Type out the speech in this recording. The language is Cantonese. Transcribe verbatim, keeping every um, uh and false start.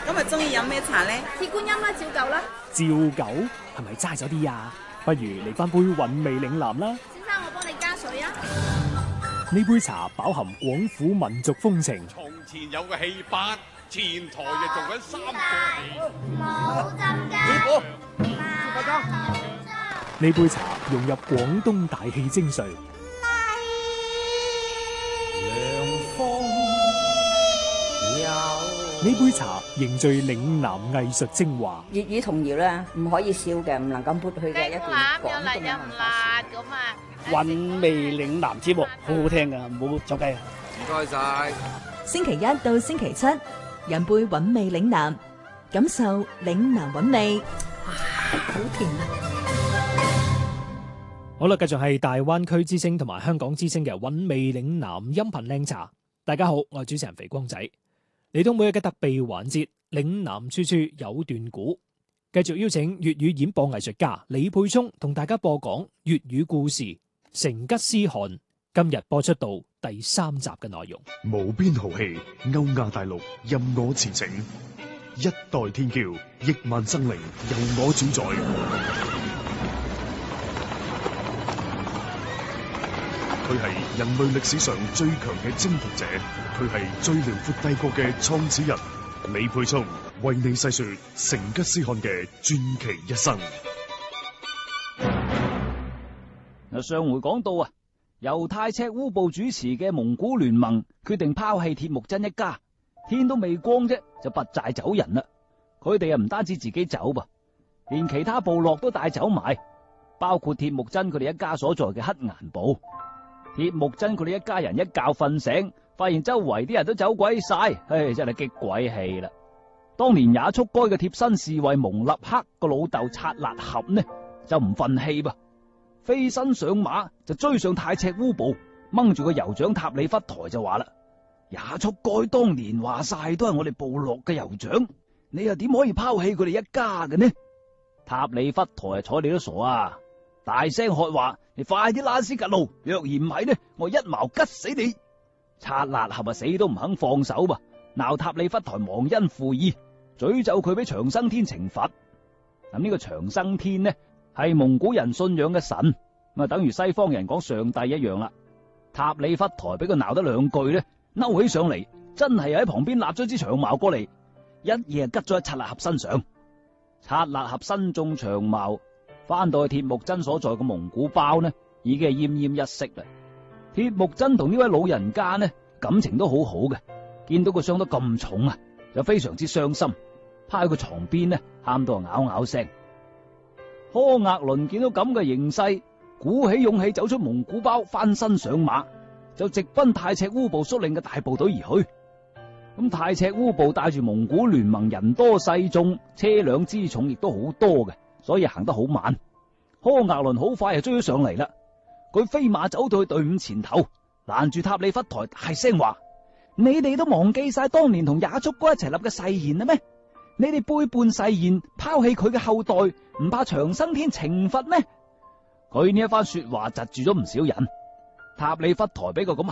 今日中意飲咩茶咧？ 鐵觀音啦，照舊啦。 照舊係咪齋咗啲啊？不如嚟翻杯韻味嶺南啦。 先生，我幫你加水啊。 呢杯茶飽含廣府民族風情。 從前有個戲班，前台就做緊三個冇浸雞。 師傅， 呢杯茶融入廣東大氣精髓。呢杯茶凝聚嶺南藝術精華。 粵語童謠咧，唔可以笑嘅，唔能夠抹去嘅一段廣東嘅文化。 韻味嶺南節目好好聽噶，唔好走雞啊！ 唔該晒。 星期一到星期七，飲杯韻味嶺南，感受嶺南韻味。哇，好甜啊！ 好啦，繼續係大灣區之聲同埋香港之聲嘅韻味嶺南音頻靚茶。大家好，我係主持人肥光仔。嚟到每日嘅特備環節，嶺南處處有段古，繼續邀請粵語演播藝術家李沛聰同大家播講粵語故事《成吉思汗》。今日播出到第三集嘅內容。 無邊豪氣，歐亞大陸任我馳騁，一代天驕，億萬生靈由我主宰。佢係人類歷史上最強嘅征服者，佢係最遼闊帝國嘅創始人。李沛聰為你細說成吉思汗嘅傳奇一生。 嗱，上回講到啊，由太赤烏部主持嘅蒙古聯盟決定拋棄鐵木真一家，天都未光啫，就拔寨走人啦。佢哋啊唔單止自己走噃，連其他部落都帶走埋，包括鐵木真佢哋一家所在嘅黑岩部。鐵木真佢哋一家人一覺瞓醒，發現周圍啲人都走鬼晒，唉，真係激鬼氣啦！當年也速該嘅貼身侍衛蒙立克個老豆察剌合呢，就唔忿氣噃，飛身上馬就追上太赤烏部，掹住個酋長塔里忽台就話啦：也速該當年話晒都係我哋部落嘅酋長，你又點可以拋棄佢哋一家嘅呢？塔里忽台睬你都傻啊！大聲喝話：你快啲拉斯吉路，若然唔係呢，我一矛吉死你！察剌合啊，死都唔肯放手噃，鬧塔里忽台忘恩負義，詛咒佢俾長生天懲罰。咁呢個長生天呢，係蒙古人信仰嘅神，咁啊等於西方人講上帝一樣啦。塔里忽台俾佢鬧得兩句呢，嬲起上嚟，真係喺旁邊立咗支長矛過嚟，一嘢吉咗喺察剌合身上。察剌合身中長矛，翻到去鐵木真所在嘅蒙古包呢，已經係奄奄一息啦。鐵木真同呢位老人家呢，感情都好好嘅，見到佢傷得咁重啊，就非常之傷心，趴喺佢床邊呢，喊到咬咬聲。柯額倫見到咁嘅形勢，鼓起勇氣走出蒙古包，翻身上馬，就直奔太赤烏部率領嘅大部隊而去。咁太赤烏部帶住蒙古聯盟人多勢眾，車輛輜重亦都好多嘅，所以行得好慢。柯額倫好快就追咗上嚟啦，佢飛馬走到去隊伍前頭，攔住塔里忽台，大聲話：你哋都忘記晒當年同也速該一齊立嘅誓言啦咩？你哋背叛誓言，拋棄佢嘅後代，唔怕長生天懲罰咩？佢呢一番說話窒住咗唔少人。塔里忽台俾佢咁